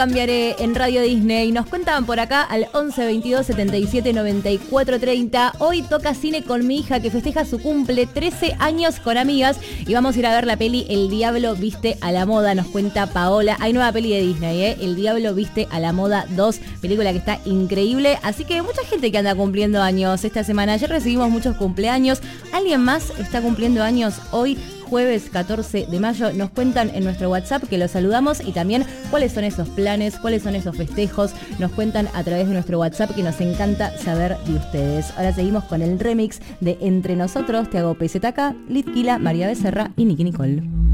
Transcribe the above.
Cambiaré en Radio Disney. Nos cuentan por acá al 11 22 77 94 30. Hoy toca cine con mi hija que festeja su cumple, 13 años con amigas. Y vamos a ir a ver la peli El Diablo Viste a la Moda, nos cuenta Paola. Hay nueva peli de Disney, El Diablo Viste a la Moda 2. Película que está increíble. Así que mucha gente que anda cumpliendo años esta semana. Ayer recibimos muchos cumpleaños. ¿Alguien más está cumpliendo años hoy? Jueves 14 de mayo, nos cuentan en nuestro WhatsApp que los saludamos y también cuáles son esos planes, cuáles son esos festejos, nos cuentan a través de nuestro WhatsApp que nos encanta saber de ustedes. Ahora seguimos con el remix de Entre Nosotros, Te Hago PZK, Litquila, María Becerra y Nicky Nicole.